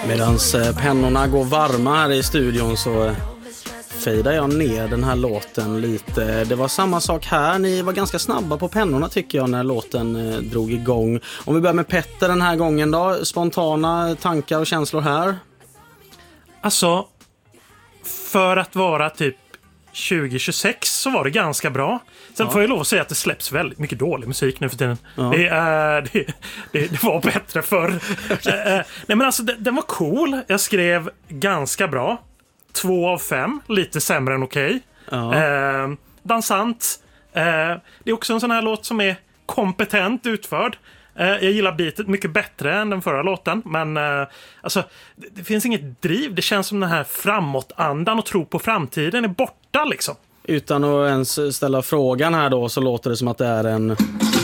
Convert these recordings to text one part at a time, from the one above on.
Medans pennorna går varma här i studion så fejdar jag ner den här låten lite. Det var samma sak här. Ni var ganska snabba på pennorna tycker jag när låten drog igång. Om vi börjar med Petter den här gången då. Spontana tankar och känslor här? Alltså, för att vara typ 2026 så var det ganska bra. Sen får jag lov att säga att det släpps väldigt mycket dålig musik nu för tiden. Ja. Det var bättre förr. Nej men alltså, den var cool. Jag skrev ganska bra. 2 av 5. Lite sämre än okej. Dansant. Det är också en sån här låt som är kompetent utförd. Jag gillar beatet mycket bättre än den förra låten. Men alltså, det finns inget driv. Det känns som den här framåtandan och tro på framtiden är borta liksom. Utan att ens ställa frågan här då så låter det som att det är en...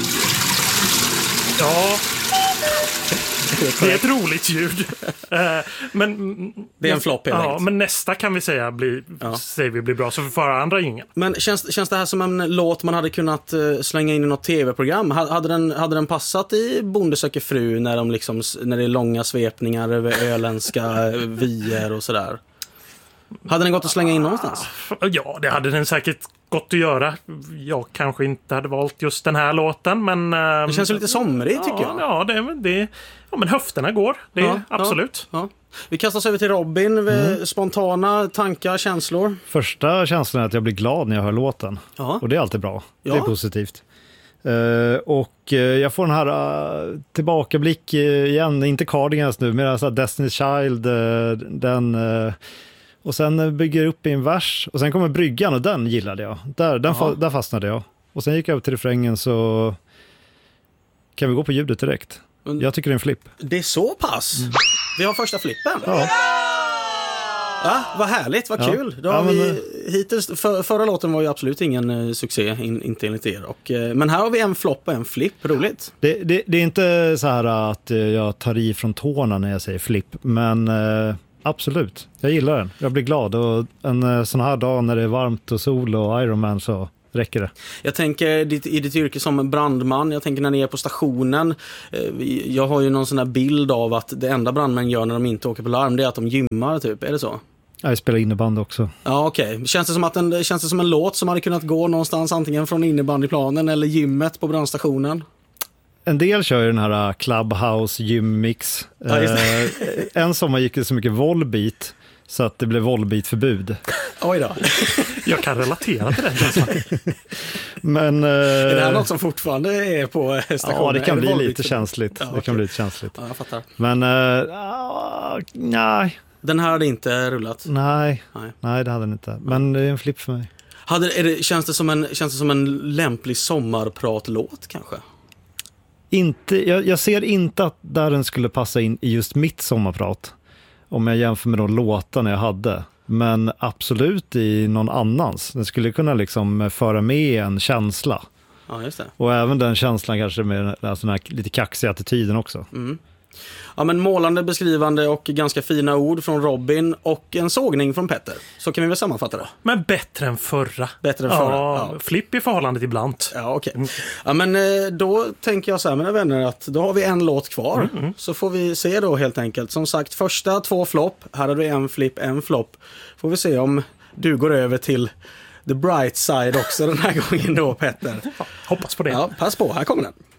Ja, det är ett roligt ljud. Men det är en flopp helt enkelt. Men nästa kan vi säga blir bra. Så vi får andra ingen. Men känns det här som en låt man hade kunnat slänga in i något tv-program? Hade den passat i Bonde söker fru när det är långa svepningar över öländska vyer och sådär? Hade den gått att slänga in någonstans? Ja, det hade den säkert gått att göra. Jag kanske inte hade valt just den här låten, men... det känns ju lite somrig, tycker jag. Ja, men höfterna går. Det är absolut. Ja. Vi kastar oss över till Robin. Spontana tankar, känslor. Första känslan är att jag blir glad när jag hör låten. Ja. Och det är alltid bra. Ja. Det är positivt. Och jag får den här tillbakablick igen. Inte Cardigans nu, men alltså Destiny's Child. Och sen bygger upp i en vers. Och sen kommer bryggan och den gillade jag. Där fastnade jag. Och sen gick jag upp till refrängen så kan vi gå på ljudet direkt. Jag tycker det är en flipp. Det är så pass? Vi har första flippen. Ja, vad härligt, vad kul. Då har vi hittills, förra låten var ju absolut ingen succé, inte enligt er. Men här har vi en flopp och en flipp, roligt. Det är inte så här att jag tar i från tårna när jag säger flipp, men... absolut, jag gillar den. Jag blir glad och en sån här dag när det är varmt och sol och Ironman så räcker det. Jag tänker i ditt yrke som brandman, jag tänker när ni är på stationen, jag har ju någon sån här bild av att det enda brandmän gör när de inte åker på larm det är att de gymmar typ, är det så? Jag spelar innebandy också. Ja, okej. Känns det som en låt som hade kunnat gå någonstans antingen från innebandyplanen eller gymmet på brandstationen? En del kör ju den här Clubhouse gymmix. En sommar gick det så mycket volbeat så att det blev volbeat-förbud. Oj då. Jag kan relatera till det. Men, är det här något som fortfarande är på stationen? Ja, det kan bli lite känsligt. Ja, det kan bli lite känsligt. Ja, jag fattar. Men nej. Den här hade inte rullat? Nej, det hade den inte. Men det är en flipp för mig. Känns det som en lämplig sommarpratlåt kanske? Jag ser inte att där den skulle passa in i just mitt sommarprat. Om jag jämför med de låtarna jag hade. Men absolut i någon annans. Den skulle kunna liksom föra med en känsla. Ja, just det. Och även den känslan kanske med den här lite kaxiga attityden också. Mm. Ja, men målande, beskrivande och ganska fina ord från Robin och en sågning från Petter. Så kan vi väl sammanfatta det. Men bättre än förra. Bättre än förra. Ja. Flipp i förhållandet ibland. Ja, okej. Ja, men då tänker jag så här, mina vänner, att då har vi en låt kvar. Så får vi se då helt enkelt. Som sagt, första 2 flopp. Här har vi en flipp, en flopp. Får vi se om du går över till the bright side också den här gången då, Petter. Hoppas på det. Ja, pass på. Här kommer den.